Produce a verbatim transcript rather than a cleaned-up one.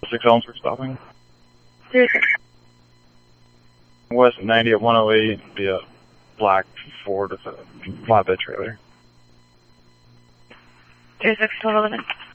Six Elms for stopping. Zero six. West ninety at one oh eight, be a black Ford with a flatbed trailer. Zero six twelve eleven.